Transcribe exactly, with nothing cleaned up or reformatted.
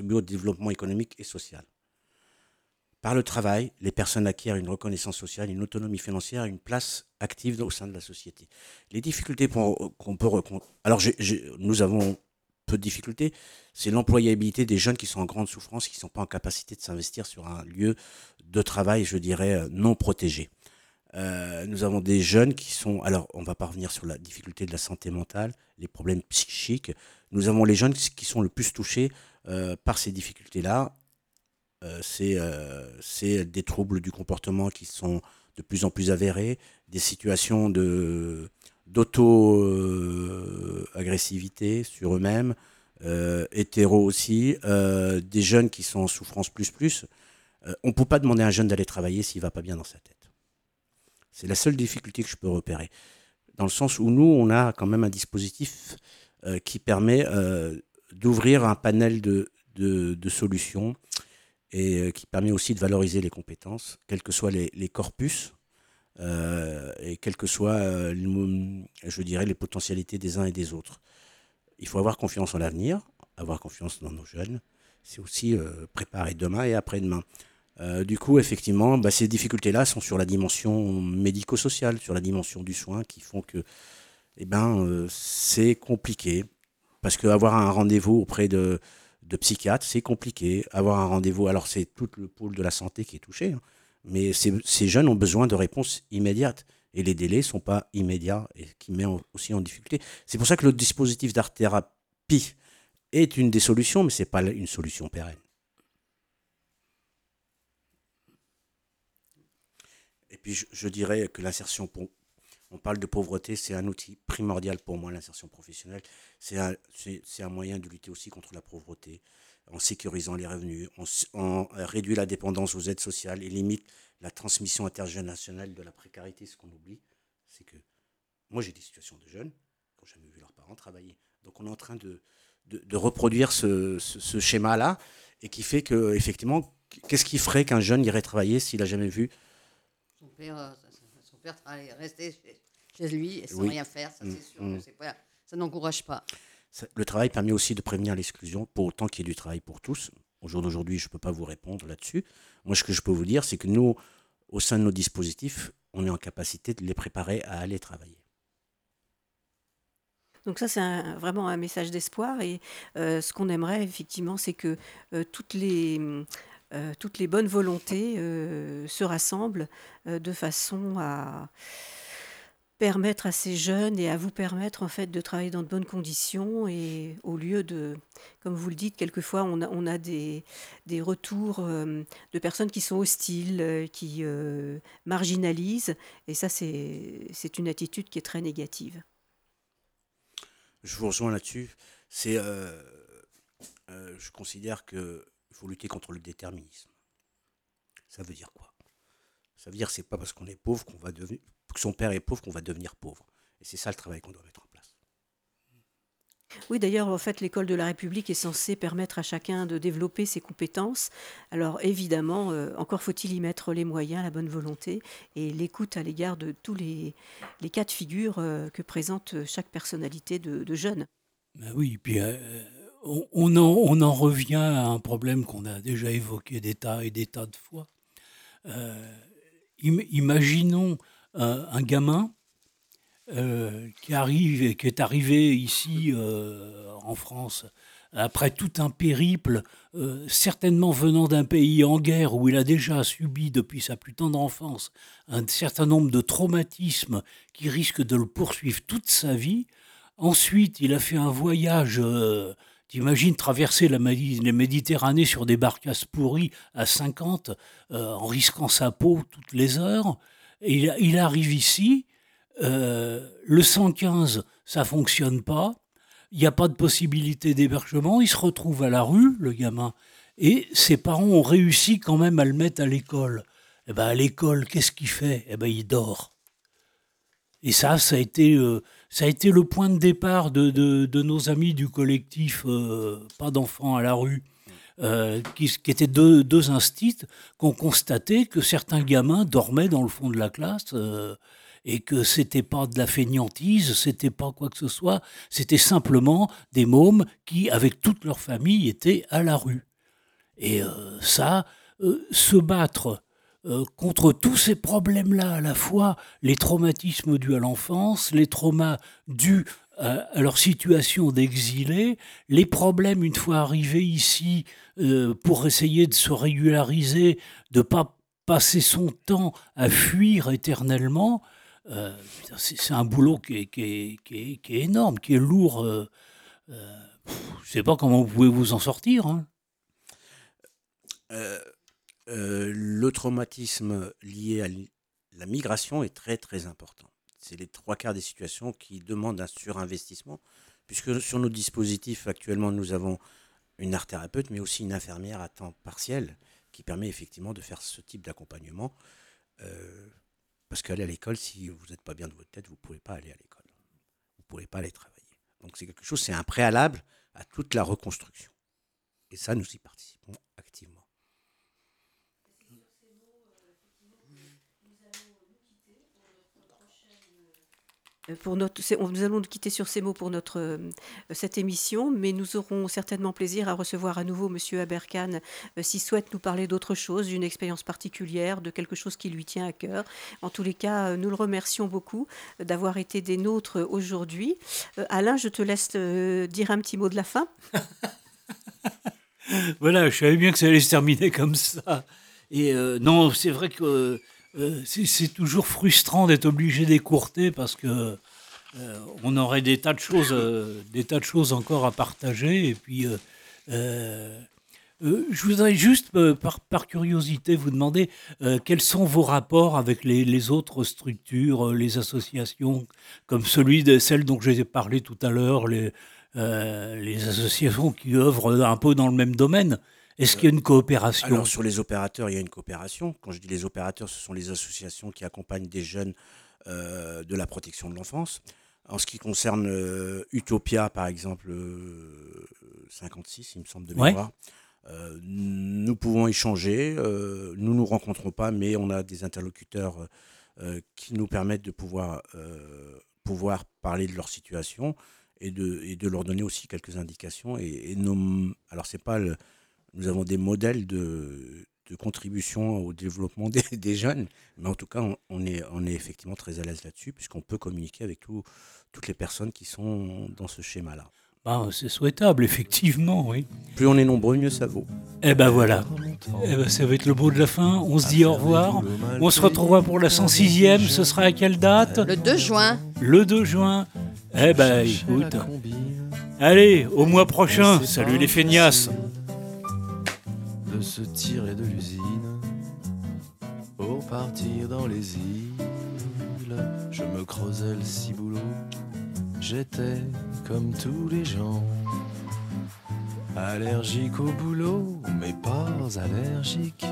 contribuer au développement économique et social. Par le travail, les personnes acquièrent une reconnaissance sociale, une autonomie financière, une place active au sein de la société. Les difficultés pour- qu'on peut rencontrer. Alors, j'ai- j'ai- nous avons peu de difficultés. C'est l'employabilité des jeunes qui sont en grande souffrance, qui ne sont pas en capacité de s'investir sur un lieu de travail, je dirais, euh, non protégé. Euh, nous avons des jeunes qui sont. Alors, on ne va pas revenir sur la difficulté de la santé mentale, les problèmes psychiques. Nous avons les jeunes qui sont le plus touchés euh, par ces difficultés-là. Euh, c'est euh, c'est des troubles du comportement qui sont de plus en plus avérés, des situations de d'auto-agressivité sur eux-mêmes, euh, hétéros aussi, euh, des jeunes qui sont en souffrance plus plus. Euh, on ne peut pas demander à un jeune d'aller travailler s'il ne va pas bien dans sa tête. C'est la seule difficulté que je peux repérer. Dans le sens où nous, on a quand même un dispositif euh, qui permet euh, d'ouvrir un panel de, de, de solutions et euh, qui permet aussi de valoriser les compétences, quels que soient les, les corpus euh, et quelles que soient, euh, je dirais, les potentialités des uns et des autres. Il faut avoir confiance en l'avenir, avoir confiance dans nos jeunes. C'est aussi euh, préparer demain et après-demain. Euh, du coup, effectivement, bah, ces difficultés-là sont sur la dimension médico-sociale, sur la dimension du soin, qui font que eh ben, euh, c'est compliqué. Parce qu'avoir un rendez-vous auprès de, de psychiatres, c'est compliqué. Avoir un rendez-vous, alors c'est tout le pôle de la santé qui est touché, hein, mais ces, ces jeunes ont besoin de réponses immédiates. Et les délais ne sont pas immédiats et qui met en- aussi en difficulté. C'est pour ça que le dispositif d'art-thérapie est une des solutions, mais ce n'est pas une solution pérenne. Et puis je, je dirais que l'insertion, pour- on parle de pauvreté, c'est un outil primordial pour moi, l'insertion professionnelle. C'est un, c'est, c'est un moyen de lutter aussi contre la pauvreté, en sécurisant les revenus, on, s- on réduit la dépendance aux aides sociales et limite la transmission intergénérationnelle de la précarité. Ce qu'on oublie, c'est que moi j'ai des situations de jeunes qui n'ont jamais vu leurs parents travailler. Donc on est en train de, de, de reproduire ce, ce, ce schéma-là et qui fait que, effectivement, qu'est-ce qui ferait qu'un jeune irait travailler s'il n'a jamais vu. Son père, euh, son père travaille- restait chez, chez lui et sans Oui. rien faire, ça Mm, c'est sûr que mm. c'est pas, ça n'encourage pas. Ça- Le travail permet aussi de prévenir l'exclusion, pour autant qu'il y ait du travail pour tous. Au jour d'aujourd'hui, je ne peux pas vous répondre là-dessus. Moi, ce que je peux vous dire, c'est que nous, au sein de nos dispositifs, on est en capacité de les préparer à aller travailler. Donc ça, c'est un- vraiment un message d'espoir. Et euh, ce qu'on aimerait, effectivement, c'est que euh, toutes les, hum, euh, toutes les bonnes volontés euh, se rassemblent euh, de façon à permettre à ces jeunes et à vous permettre en fait de travailler dans de bonnes conditions et au lieu de, comme vous le dites, quelquefois on a, on a des, des retours euh, de personnes qui sont hostiles, euh, qui euh, marginalisent, et ça c'est, c'est une attitude qui est très négative. Je vous rejoins là-dessus. C'est, euh, euh, je considère qu'il faut lutter contre le déterminisme. Ça veut dire quoi? Ça veut dire que c'est pas parce qu'on est pauvre qu'on va devenir, que son père est pauvre qu'on va devenir pauvre. Et c'est ça le travail qu'on doit mettre en place. Oui, d'ailleurs, en fait, l'école de la République est censée permettre à chacun de développer ses compétences. Alors, évidemment, euh, encore faut-il y mettre les moyens, la bonne volonté et l'écoute à l'égard de tous les, les cas de figure euh, que présente chaque personnalité de, de jeune. Ben oui, puis euh, on, on en, on en revient à un problème qu'on a déjà évoqué des tas et des tas de fois. Euh, im- imaginons euh, un gamin euh, qui arrive et qui est arrivé ici euh, en France après tout un périple, euh, certainement venant d'un pays en guerre où il a déjà subi depuis sa plus tendre enfance un certain nombre de traumatismes qui risquent de le poursuivre toute sa vie. Ensuite, il a fait un voyage, euh, t'imagines traverser la, Médi- la Méditerranée sur des barcasses pourries à cinquante, euh, en risquant sa peau toutes les heures. Et il, il arrive ici, euh, le cent quinze, ça fonctionne pas. Il n'y a pas de possibilité d'hébergement. Il se retrouve à la rue, le gamin. Et ses parents ont réussi quand même à le mettre à l'école. Et ben à l'école, qu'est-ce qu'il fait? Eh ben il dort. Et ça, ça a été, euh, ça a été le point de départ de, de, de nos amis du collectif euh, Pas d'enfants à la rue, euh, qui, qui étaient deux, deux instits, qui ont constaté que certains gamins dormaient dans le fond de la classe euh, et que c'était pas de la fainéantise, c'était pas quoi que ce soit, c'était simplement des mômes qui, avec toute leur famille, étaient à la rue. Et euh, ça, euh, se battre euh, contre tous ces problèmes-là à la fois, les traumatismes dus à l'enfance, les traumas dus à, à leur situation d'exilés, les problèmes une fois arrivés ici euh, pour essayer de se régulariser, de ne pas passer son temps à fuir éternellement, euh, c'est, c'est un boulot qui est, qui est, qui est, qui est énorme, qui est lourd. Euh, euh, je ne sais pas comment vous pouvez vous en sortir. Hein. Euh, euh, le traumatisme lié à la migration est très très important. C'est les trois quarts des situations qui demandent un surinvestissement, puisque sur nos dispositifs actuellement, nous avons une art thérapeute, mais aussi une infirmière à temps partiel, qui permet effectivement de faire ce type d'accompagnement. Euh, parce qu'aller à l'école, si vous n'êtes pas bien de votre tête, vous ne pouvez pas aller à l'école. Vous ne pourrez pas aller travailler. Donc c'est quelque chose, c'est un préalable à toute la reconstruction. Et ça, nous y participons activement. Pour notre, c'est- on- nous allons nous quitter sur ces mots pour notre, euh, cette émission, mais nous aurons certainement plaisir à recevoir à nouveau Monsieur Aberkan euh, s'il souhaite nous parler d'autre chose, d'une expérience particulière, de quelque chose qui lui tient à cœur. En tous les cas, euh, nous le remercions beaucoup euh, d'avoir été des nôtres aujourd'hui. Euh, Alain, je te laisse euh, dire un petit mot de la fin. Voilà, je savais bien que ça allait se terminer comme ça. Et euh, non, c'est vrai que euh, c'est, c'est toujours frustrant d'être obligé d'écourter parce que euh, on aurait des tas de choses, euh, des tas de choses encore à partager. Et puis, euh, euh, euh, je voudrais juste, euh, par, par curiosité, vous demander euh, quels sont vos rapports avec les, les autres structures, euh, les associations, comme celui de celle dont j'ai parlé tout à l'heure, les, euh, les associations qui œuvrent un peu dans le même domaine. Est-ce qu'il y a une coopération? Alors sur les opérateurs, il y a une coopération. Quand je dis les opérateurs, ce sont les associations qui accompagnent des jeunes euh, de la protection de l'enfance. En ce qui concerne euh, Utopia, par exemple, euh, cinquante-six, il me semble, de Ouais. mémoire, euh, nous pouvons échanger. Euh, nous ne nous rencontrons pas, mais on a des interlocuteurs euh, qui nous permettent de pouvoir, euh, pouvoir parler de leur situation et de, et de leur donner aussi quelques indications. Et, et nos, alors, c'est pas le, nous avons des modèles de, de contribution au développement des, des jeunes, mais en tout cas, on, on, est, on est effectivement très à l'aise là-dessus, puisqu'on peut communiquer avec tout, toutes les personnes qui sont dans ce schéma-là. Ben, c'est souhaitable, effectivement, oui. Plus on est nombreux, mieux ça vaut. Eh ben voilà. Eh ben, ça va être le mot de la fin. On se dit au revoir. On se retrouvera pour la cent sixième. Ce sera à quelle date? Le deux juin. Le deux juin. Eh ben, écoute. Allez, au mois prochain. Salut les feignasses. De se tirer de l'usine pour partir dans les îles. Je me creusais le ciboulot. J'étais comme tous les gens, allergique au boulot, mais pas allergique